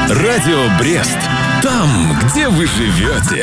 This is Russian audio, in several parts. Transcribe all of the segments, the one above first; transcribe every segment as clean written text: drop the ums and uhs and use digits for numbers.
Радио Брест. Там, где вы живете.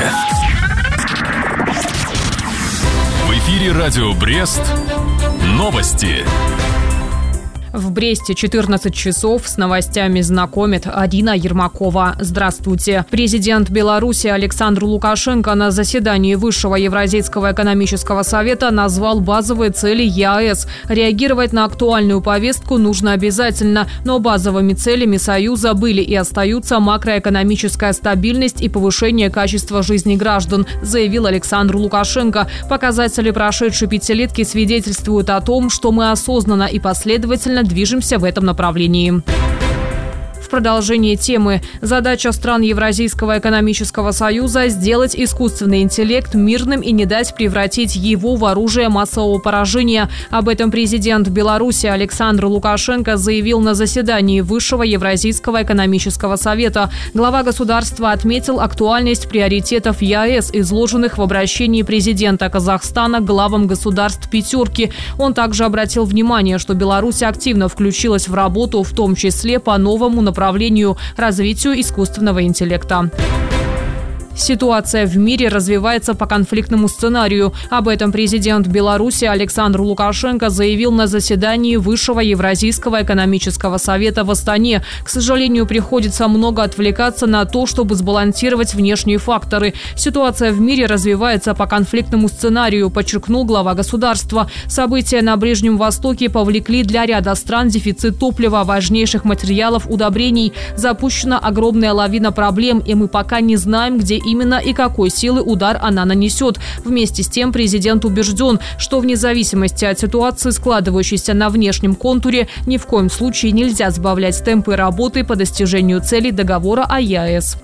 В эфире Радио Брест. Новости. В Бресте 14 часов с новостями знакомит Арина Ермакова. Здравствуйте. Президент Беларуси Александр Лукашенко на заседании Высшего Евразийского экономического совета назвал базовые цели ЕАЭС. Реагировать на актуальную повестку нужно обязательно, но базовыми целями Союза были и остаются макроэкономическая стабильность и повышение качества жизни граждан, заявил Александр Лукашенко. Показатели прошедшей пятилетки свидетельствуют о том, что мы осознанно и последовательно движемся в этом направлении. В продолжение темы. Задача стран Евразийского экономического союза – сделать искусственный интеллект мирным и не дать превратить его в оружие массового поражения. Об этом президент Беларуси Александр Лукашенко заявил на заседании Высшего Евразийского экономического совета. Глава государства отметил актуальность приоритетов ЕАЭС, изложенных в обращении президента Казахстана к главам государств «пятерки». Он также обратил внимание, что Беларусь активно включилась в работу, в том числе по новому направлению развитию искусственного интеллекта. Ситуация в мире развивается по конфликтному сценарию. Об этом президент Беларуси Александр Лукашенко заявил на заседании Высшего Евразийского экономического совета в Астане. К сожалению, приходится много отвлекаться на то, чтобы сбалансировать внешние факторы. Ситуация в мире развивается по конфликтному сценарию, подчеркнул глава государства. События на Ближнем Востоке повлекли для ряда стран дефицит топлива, важнейших материалов, удобрений. Запущена огромная лавина проблем, и мы пока не знаем, где именно и какой силы удар она нанесет. Вместе с тем президент убежден, что вне зависимости от ситуации, складывающейся на внешнем контуре, ни в коем случае нельзя сбавлять темпы работы по достижению целей договора о ЕАЭС.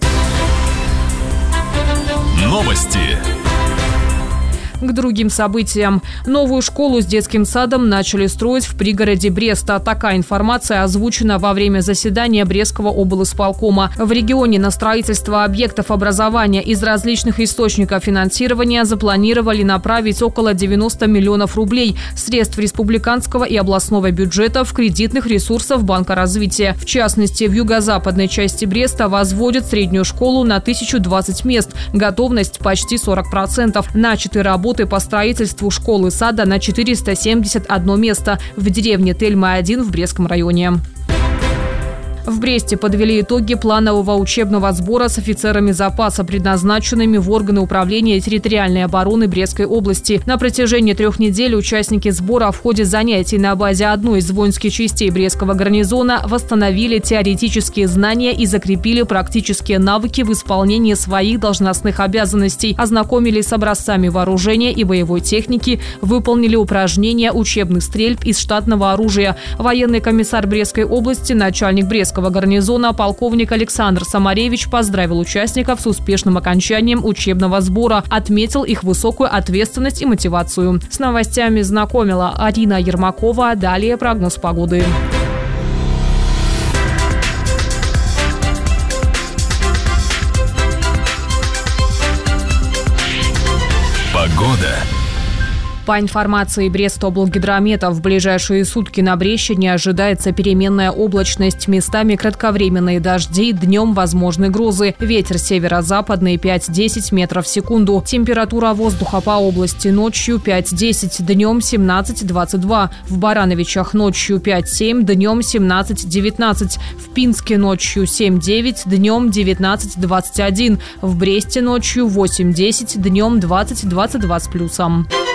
Новости. К другим событиям. Новую школу с детским садом начали строить в пригороде Бреста. Такая информация озвучена во время заседания Брестского облисполкома. В регионе на строительство объектов образования из различных источников финансирования запланировали направить около 90 миллионов рублей средств республиканского и областного бюджетов, кредитных ресурсов Банка развития. В частности, в юго-западной части Бреста возводят среднюю школу на 1020 мест. Готовность почти 40%. Начаты работы по строительству школы-сада на 471 место в деревне Тельма-1 в Брестском районе. В Бресте подвели итоги планового учебного сбора с офицерами запаса, предназначенными в органы управления территориальной обороны Брестской области. На протяжении 3 недель участники сбора в ходе занятий на базе одной из воинских частей Брестского гарнизона восстановили теоретические знания и закрепили практические навыки в исполнении своих должностных обязанностей, ознакомились с образцами вооружения и боевой техники, выполнили упражнения учебных стрельб из штатного оружия. Военный комиссар Брестской области, начальник Брестского гарнизона полковник Александр Самаревич поздравил участников с успешным окончанием учебного сбора, отметил их высокую ответственность и мотивацию. С новостями знакомила Арина Ермакова. Далее прогноз погоды. Погода. По информации Брестоблгидромета, в ближайшие сутки на Брещине ожидается переменная облачность, местами кратковременные дожди, днем возможны грозы. Ветер северо-западный 5-10 метров в секунду. Температура воздуха по области ночью 5-10, днем 17-22. В Барановичах ночью 5-7, днем 17-19. В Пинске ночью 7-9, днем 19-21. В Бресте ночью 8-10, днем 20-22 с плюсом.